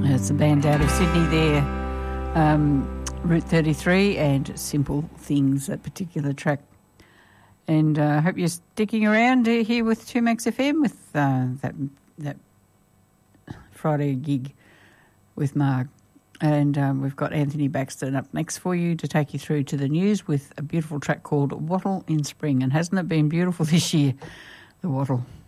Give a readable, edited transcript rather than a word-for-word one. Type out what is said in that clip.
It's a band out of Sydney there, Route 33 and Simple Things, that particular track. And I hope you're sticking around here with 2Max FM with that Friday gig with Marg. And we've got Anthony Baxter up next for you to take you through to the news with a beautiful track called Wattle in Spring. And hasn't it been beautiful this year, the Wattle?